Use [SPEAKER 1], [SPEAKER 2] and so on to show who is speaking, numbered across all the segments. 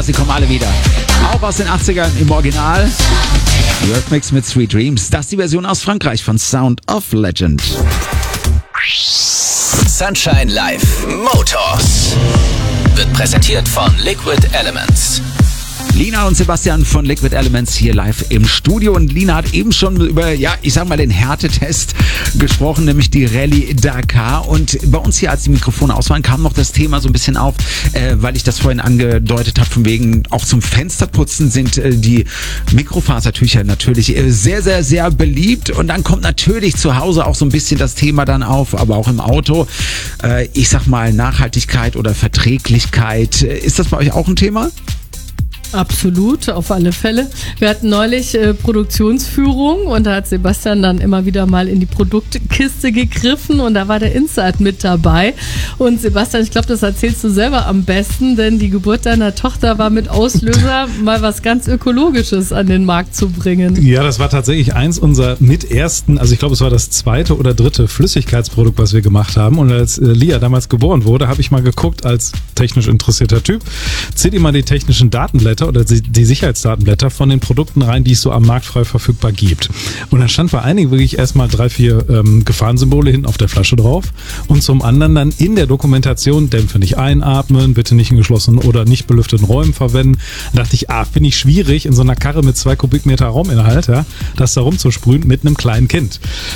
[SPEAKER 1] Ja, sie kommen alle wieder. Auch aus den 80ern im Original. Eurythmics mit Sweet Dreams. Das ist die Version aus Frankreich von Sound of Legend.
[SPEAKER 2] Sunshine Live Motors wird präsentiert von Liquid Elements.
[SPEAKER 1] Lina und Sebastian von Liquid Elements hier live im Studio. Und Lina hat eben schon über, den Härtetest gesprochen, nämlich die Rallye Dakar. Und bei uns hier, als die Mikrofone aus waren, kam noch das Thema so ein bisschen auf, weil ich das vorhin angedeutet habe, von wegen auch zum Fensterputzen sind die Mikrofasertücher natürlich sehr, sehr, sehr beliebt. Und dann kommt natürlich zu Hause auch so ein bisschen das Thema dann auf, aber auch im Auto. Ich sag mal Nachhaltigkeit oder Verträglichkeit. Ist das bei euch auch ein Thema?
[SPEAKER 3] Absolut, auf alle Fälle. Wir hatten neulich Produktionsführung und da hat Sebastian dann immer wieder mal in die Produktkiste gegriffen und da war der Inside mit dabei. Und Sebastian, ich glaube, das erzählst du selber am besten, denn die Geburt deiner Tochter war mit Auslöser, mal was ganz Ökologisches an den Markt zu bringen.
[SPEAKER 4] Ja, das war tatsächlich eins unserer mit ersten, also ich glaube, es war das 2. oder 3. Flüssigkeitsprodukt, was wir gemacht haben. Und als Lia damals geboren wurde, habe ich mal geguckt, als technisch interessierter Typ, zieh dir mal die technischen Datenblätter oder die Sicherheitsdatenblätter von den Produkten rein, die es so am Markt frei verfügbar gibt. Und dann stand bei einigen wirklich erstmal 3, 4 Gefahrensymbole hinten auf der Flasche drauf und zum anderen dann in der Dokumentation, Dämpfe nicht einatmen, bitte nicht in geschlossenen oder nicht belüfteten Räumen verwenden. Da dachte ich, finde ich schwierig, in so einer Karre mit 2 Kubikmeter Rauminhalt, das da rumzusprühen mit einem kleinen Kind.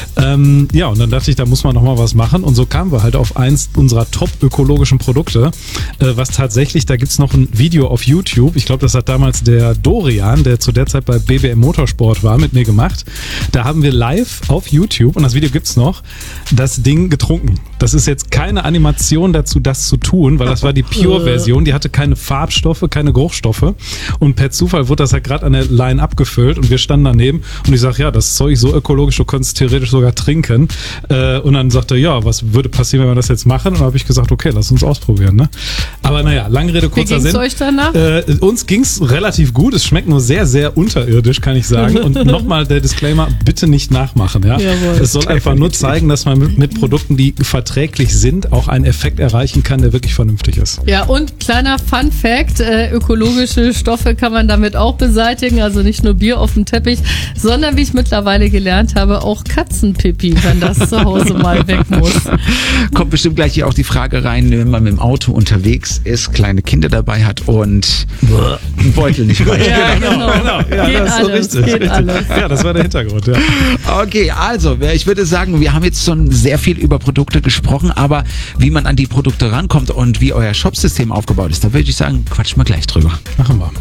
[SPEAKER 4] Und dann dachte ich, da muss man noch mal was machen und so kamen wir halt auf eins unserer top ökologischen Produkte, was tatsächlich, da gibt's noch ein Video auf YouTube, ich glaube, das hat damals der Dorian, der zu der Zeit bei BBM Motorsport war, mit mir gemacht. Da haben wir live auf YouTube, und das Video gibt's noch, das Ding getrunken. Das ist jetzt keine Animation dazu, das zu tun, weil das war die Pure-Version, die hatte keine Farbstoffe, keine Geruchsstoffe und per Zufall wurde das halt gerade an der Line abgefüllt und wir standen daneben und ich sag, ja, das Zeug ist so ökologisch, du konntest theoretisch sogar trinken und dann sagte er, ja, was würde passieren, wenn wir das jetzt machen? Und dann habe ich gesagt, okay, lass uns ausprobieren. Ne? Aber naja, lange Rede, kurzer Sinn.
[SPEAKER 3] Wie ging's euch danach?
[SPEAKER 4] Uns ging's relativ gut. Es schmeckt nur sehr, sehr unterirdisch, kann ich sagen. Und nochmal der Disclaimer, bitte nicht nachmachen. Ja? Es soll einfach nur zeigen, dass man mit Produkten, die verträglich sind, auch einen Effekt erreichen kann, der wirklich vernünftig ist.
[SPEAKER 3] Ja, und kleiner Fun-Fact, ökologische Stoffe kann man damit auch beseitigen. Also nicht nur Bier auf dem Teppich, sondern wie ich mittlerweile gelernt habe, auch Katzenpipi, wenn das zu Hause mal weg muss.
[SPEAKER 1] Kommt bestimmt gleich hier auch die Frage rein, wenn man mit dem Auto unterwegs ist, kleine Kinder dabei hat und einen Beutel nicht reicht.
[SPEAKER 3] Ja, genau.
[SPEAKER 4] Ja,
[SPEAKER 3] geht
[SPEAKER 4] das
[SPEAKER 3] alles,
[SPEAKER 4] ist so richtig.
[SPEAKER 3] geht alles.
[SPEAKER 4] Ja, das war der Hintergrund, ja.
[SPEAKER 1] Okay, also, ich würde sagen, wir haben jetzt schon sehr viel über Produkte gesprochen, aber wie man an die Produkte rankommt und wie euer Shopsystem aufgebaut ist, da würde ich sagen, quatschen wir gleich drüber.
[SPEAKER 4] Machen wir.